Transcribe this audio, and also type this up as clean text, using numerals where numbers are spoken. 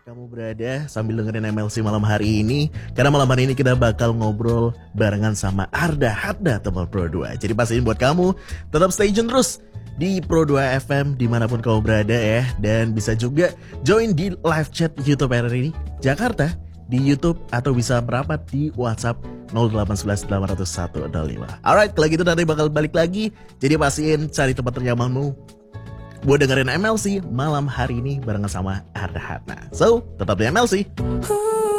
tempat kamu berada sambil dengerin MLC malam hari ini. Karena malam hari ini kita bakal ngobrol barengan sama Arda Hadda teman Pro 2. Jadi pastiin buat kamu tetap stay tune terus di Pro 2 FM dimanapun kamu berada ya. Dan bisa juga join di live chat YouTube RRI Jakarta di YouTube atau bisa merapat di WhatsApp 0811 801 5. Alright, kalau gitu nanti bakal balik lagi. Jadi pastiin cari tempat ternyamanmu buat dengerin MLC malam hari ini barengan sama Arda Hadna. So, tetap di MLC.